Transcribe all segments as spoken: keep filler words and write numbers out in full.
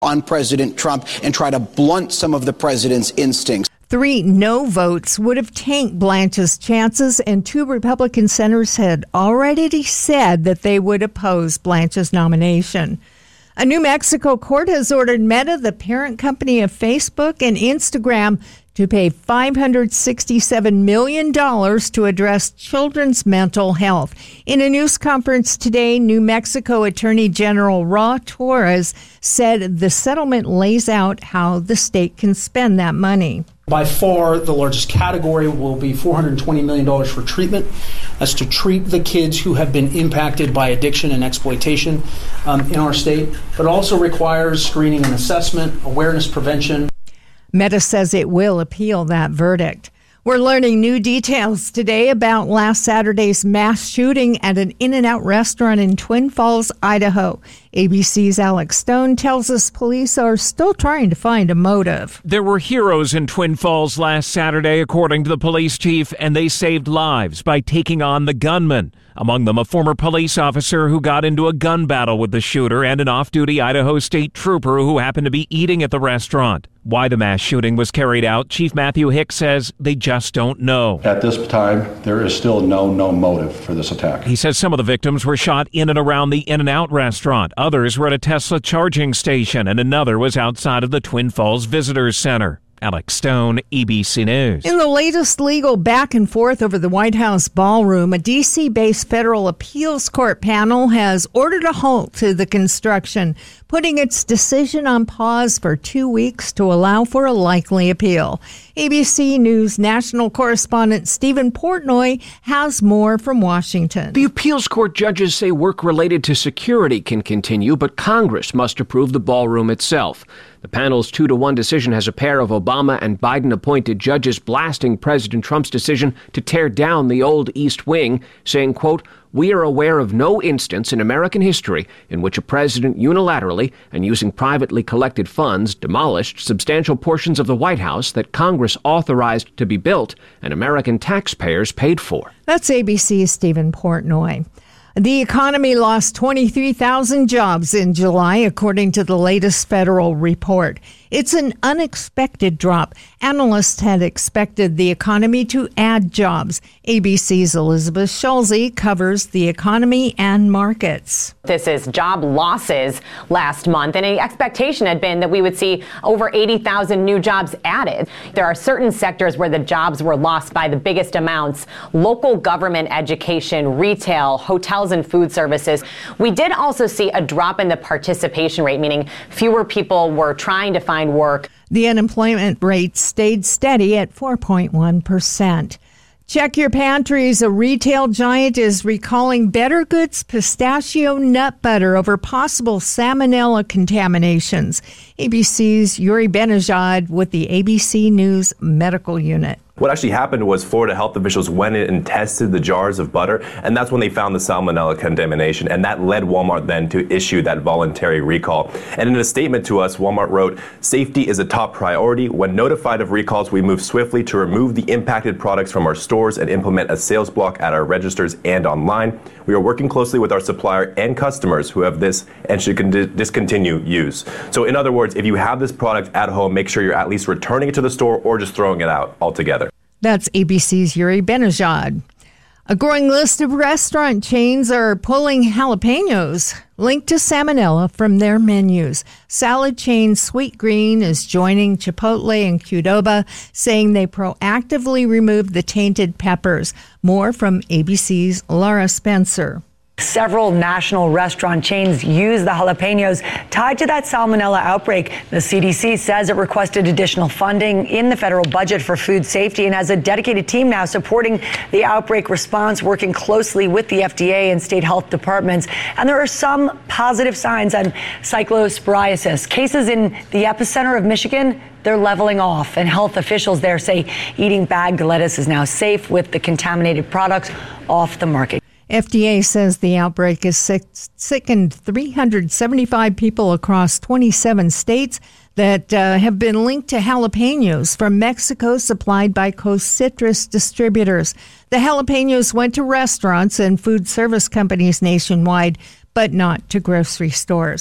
on President Trump and try to blunt some of the president's instincts. Three no votes would have tanked Blanche's chances, and two Republican senators had already said that they would oppose Blanche's nomination. A New Mexico court has ordered Meta, the parent company of Facebook and Instagram, to pay five hundred sixty-seven million dollars to address children's mental health. In a news conference today, New Mexico Attorney General Ra Torres said the settlement lays out how the state can spend that money. By far, the largest category will be four hundred twenty million dollars for treatment. That's to treat the kids who have been impacted by addiction and exploitation um, in our state, but also requires screening and assessment, awareness prevention. Meta says it will appeal that verdict. We're learning new details today about last Saturday's mass shooting at an In-N-Out restaurant in Twin Falls, Idaho. A B C's Alex Stone tells us police are still trying to find a motive. There were heroes in Twin Falls last Saturday, according to the police chief, and they saved lives by taking on the gunman. Among them, a former police officer who got into a gun battle with the shooter and an off-duty Idaho State trooper who happened to be eating at the restaurant. Why the mass shooting was carried out, Chief Matthew Hicks says they just don't know. At this time, there is still no known motive for this attack. He says some of the victims were shot in and around the In-N-Out restaurant. Others were at a Tesla charging station, and another was outside of the Twin Falls Visitors Center. Alex Stone, A B C News. In the latest legal back and forth over the White House ballroom, a D C-based federal appeals court panel has ordered a halt to the construction, putting its decision on pause for two weeks to allow for a likely appeal. A B C News national correspondent Stephen Portnoy has more from Washington. The appeals court judges say work related to security can continue, but Congress must approve the ballroom itself. The panel's two to one decision has a pair of Obama and Biden-appointed judges blasting President Trump's decision to tear down the old East Wing, saying, quote, "We are aware of no instance in American history in which a president unilaterally and using privately collected funds demolished substantial portions of the White House that Congress authorized to be built and American taxpayers paid for." That's A B C's Stephen Portnoy. The economy lost twenty-three thousand jobs in July, according to the latest federal report. It's an unexpected drop. Analysts had expected the economy to add jobs. A B C's Elizabeth Schulze covers the economy and markets. This is job losses last month, and the expectation had been that we would see over eighty thousand new jobs added. There are certain sectors where the jobs were lost by the biggest amounts: local government, education, retail, hotels, and food services. We did also see a drop in the participation rate, meaning fewer people were trying to find work. The unemployment rate stayed steady at four point one percent. Check your pantries. A retail giant is recalling Better Goods pistachio nut butter over possible salmonella contaminations. A B C's Yuri Benajad with the A B C News Medical Unit. What actually happened was Florida health officials went in and tested the jars of butter, and that's when they found the salmonella contamination, and that led Walmart then to issue that voluntary recall. And in a statement to us, Walmart wrote, "Safety is a top priority. When notified of recalls, we move swiftly to remove the impacted products from our stores and implement a sales block at our registers and online. We are working closely with our supplier and customers who have this and should con- discontinue use." So in other words, if you have this product at home, make sure you're at least returning it to the store or just throwing it out altogether. That's A B C's Yuri Benajad. A growing list of restaurant chains are pulling jalapenos linked to salmonella from their menus. Salad chain Sweet Green is joining Chipotle and Qdoba, saying they proactively removed the tainted peppers. More from A B C's Laura Spencer. Several national restaurant chains use the jalapenos tied to that salmonella outbreak. The C D C says it requested additional funding in the federal budget for food safety and has a dedicated team now supporting the outbreak response, working closely with the F D A and state health departments. And there are some positive signs on cyclosporiasis. Cases in the epicenter of Michigan, they're leveling off, and health officials there say eating bagged lettuce is now safe with the contaminated products off the market. F D A says the outbreak has sick, sickened three hundred seventy-five people across twenty-seven states that uh, have been linked to jalapenos from Mexico supplied by Coast Citrus distributors. The jalapenos went to restaurants and food service companies nationwide, but not to grocery stores.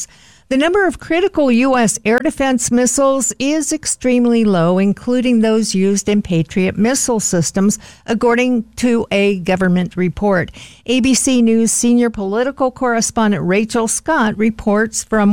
The number of critical U S air defense missiles is extremely low, including those used in Patriot missile systems, according to a government report. A B C News senior political correspondent Rachel Scott reports from